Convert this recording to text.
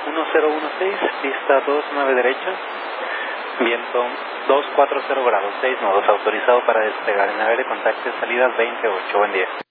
1016, pista 29 derecha, viento 240 grados, 6 nodos, autorizado para despegar. En AVE contacte salidas 28, buen día.